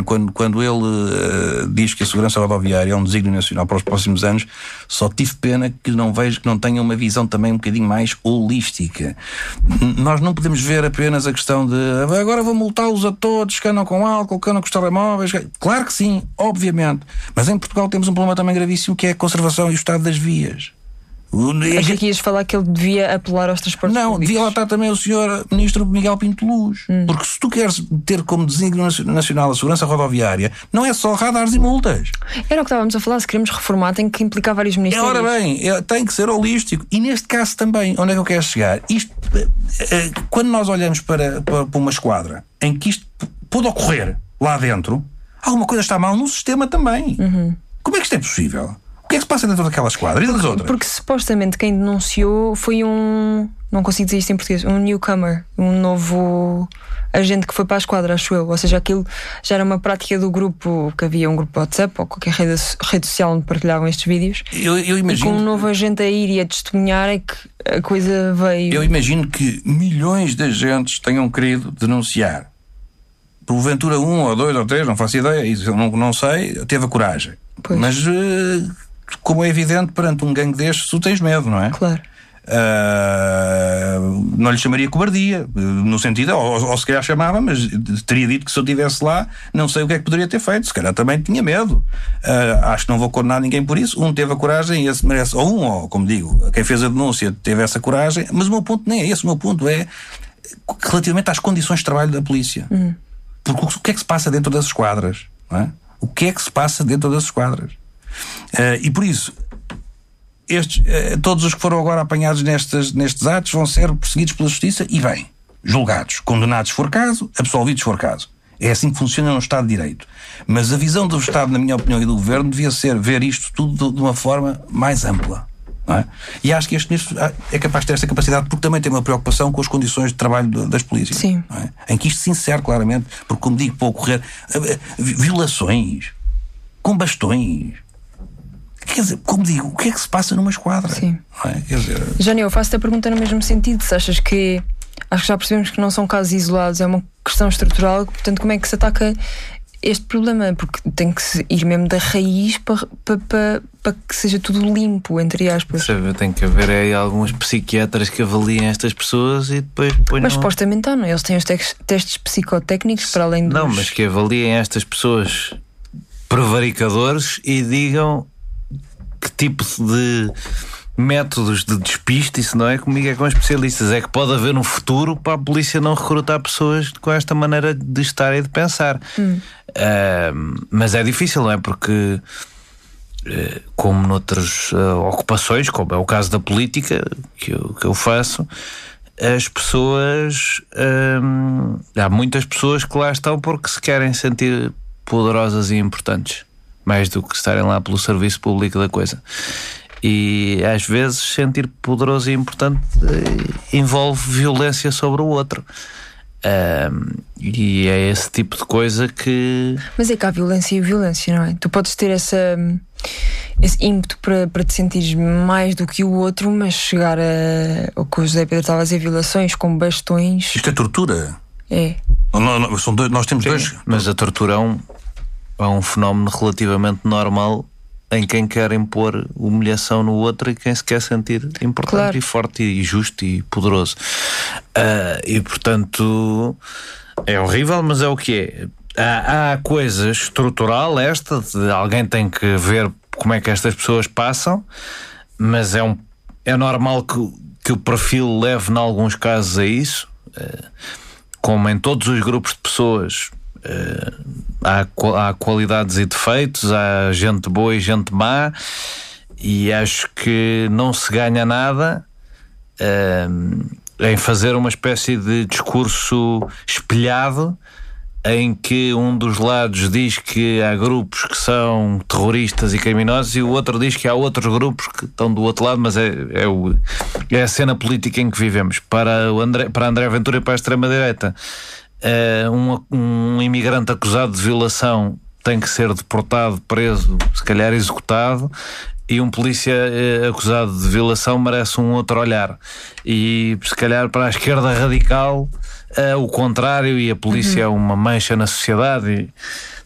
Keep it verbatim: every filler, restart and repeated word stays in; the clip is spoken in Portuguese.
quando, quando ele uh, diz que a segurança rodoviária é um desígnio nacional para os próximos anos, só tive pena que não vejo que não tenha uma visão também um bocadinho mais holística. Nós não podemos ver apenas a questão de agora vou multá-los a todos que andam com álcool, que andam com os telemóveis. Claro que sim, obviamente. Mas em Portugal temos um problema também gravíssimo, que é a conservação e o estado das vias. Achei que ias falar que ele devia apelar aos transportes Não, públicos. devia lá estar também o senhor Ministro Miguel Pinto Luz. Hum. Porque se tu queres ter como desígnio nacional a segurança rodoviária, não é só radares e multas. Era o que estávamos a falar, se queremos reformar tem que implicar vários ministérios. Ora bem, é, tem que ser holístico. E neste caso também, onde é que eu quero chegar? Isto, é, quando nós olhamos para, para, para uma esquadra em que isto pode ocorrer lá dentro, alguma coisa está mal no sistema também. Uhum. Como é que isto é possível? O que é que se passa dentro daquela esquadra e das porque, outras? Porque supostamente quem denunciou foi um... Não consigo dizer isto em português. Um newcomer. Um novo agente que foi para a esquadra, acho eu. Ou seja, aquilo já era uma prática do grupo, que havia um grupo WhatsApp ou qualquer rede, rede social onde partilhavam estes vídeos. Eu, eu imagino... E com um novo agente a ir e a testemunhar é que a coisa veio... Eu imagino que milhões de agentes tenham querido denunciar. Porventura um ou dois ou três, não faço ideia, isso eu não, não sei, teve a coragem. Pois. Mas... Uh... como é evidente, perante um gangue destes, tu tens medo, não é? Claro. Uh, não lhe chamaria cobardia, no sentido, ou, ou se calhar chamava, mas teria dito que se eu estivesse lá, não sei o que é que poderia ter feito, se calhar também tinha medo. Uh, acho que não vou condenar ninguém por isso. Um teve a coragem e esse merece, ou um, ou como digo, quem fez a denúncia teve essa coragem, mas o meu ponto nem é esse, o meu ponto é relativamente às condições de trabalho da polícia. Uhum. Porque o que é que se passa dentro das esquadras? Não é? O que é que se passa dentro das esquadras? Uh, e por isso estes, uh, todos os que foram agora apanhados nestes, nestes atos vão ser perseguidos pela justiça e bem, julgados, condenados se for caso, absolvidos se for caso. É assim que funciona no Estado de Direito. Mas a visão do Estado, na minha opinião, e do Governo devia ser ver isto tudo de uma forma mais ampla, não é? E acho que este ministro é capaz de ter esta capacidade, porque também tem uma preocupação com as condições de trabalho das polícias. Sim. Não é? Em que isto se insere claramente, porque como digo, pode ocorrer violações com bastões. Quer dizer, como digo, o que é que se passa numa esquadra? Sim. Não é? Quer dizer... Jânio, eu faço-te a pergunta no mesmo sentido. Se achas que... Acho que já percebemos que não são casos isolados, é uma questão estrutural. Portanto, como é que se ataca este problema? Porque tem que se ir mesmo da raiz para, para, para, para que seja tudo limpo, entre aspas. Sabe, tem que haver aí alguns psiquiatras que avaliem estas pessoas e depois põem. Mas supostamente não, eles têm os te- testes psicotécnicos para além dos... Não, mas que avaliem estas pessoas prevaricadores e digam que tipo de métodos de despiste, isso não é comigo, é com especialistas. É que pode haver um futuro para a polícia não recrutar pessoas com esta maneira de estar e de pensar. Hum. Uh, mas é difícil, não é? Porque uh, como noutras uh, ocupações, como é o caso da política que eu, que eu faço, as pessoas uh, há muitas pessoas que lá estão porque se querem sentir poderosas e importantes, mais do que estarem lá pelo serviço público da coisa. E às vezes sentir poderoso e importante envolve violência sobre o outro. Um, e é esse tipo de coisa que... Mas é que há violência e violência, não é? Tu podes ter essa, esse ímpeto para, para te sentires mais do que o outro, mas chegar a... o que o José Pedro estava a dizer, violações com bastões... Isto é tortura. É. Não, não, são dois, nós temos Sim, dois... Mas a tortura é um, é um fenómeno relativamente normal em quem quer impor humilhação no outro e quem se quer sentir importante, claro, e forte e justo e poderoso. Uh, e portanto é horrível, mas é o que é. Há, há coisa estrutural esta de alguém tem que ver como é que estas pessoas passam, mas é, um, é normal que, que o perfil leve em alguns casos a isso. Uh, como em todos os grupos de pessoas, Uh, há, há qualidades e defeitos, há gente boa e gente má, e acho que não se ganha nada uh, em fazer uma espécie de discurso espelhado em que um dos lados diz que há grupos que são terroristas e criminosos e o outro diz que há outros grupos que estão do outro lado, mas é, é, o, é a cena política em que vivemos. Para, o André, para André Ventura e para a extrema-direita, Uh, um, um imigrante acusado de violação tem que ser deportado, preso, se calhar executado, e um polícia uh, acusado de violação merece um outro olhar. E se calhar para a esquerda radical uh, o contrário, e a polícia uhum. é uma mancha na sociedade. E,